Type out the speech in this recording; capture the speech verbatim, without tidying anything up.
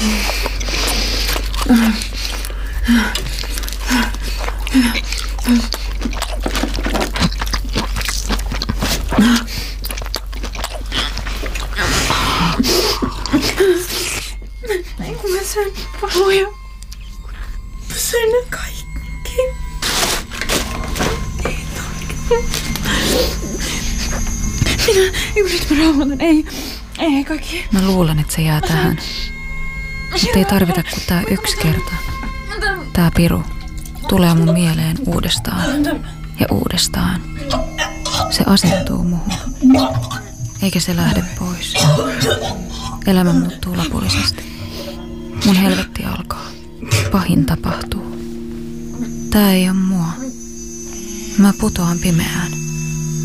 Ei kun mä söin pahoja. Mä söin ne kaikki. Ei tarvitse. Minä, ei nyt mä rauhoitan. Ei, ei kaikki. Mä luulen, että se jää tähän. Mutta ei tarvita kuin tää yksi kerta. Tää piru tulee mun mieleen uudestaan ja uudestaan. Se asettuu muhun. Eikä se lähde pois. Elämä muuttuu lopullisesti. Mun helvetti alkaa. Pahin tapahtuu. Tää ei oo mua. Mä putoan pimeään.